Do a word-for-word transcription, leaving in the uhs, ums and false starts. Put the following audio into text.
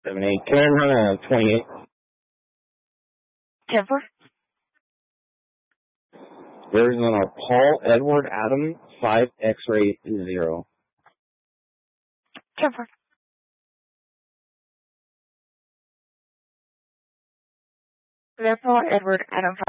seven eight. Can I run a twenty-eight? ten four. There's a Paul Edward Adam five X-ray zero. ten four. Paul Edward Adam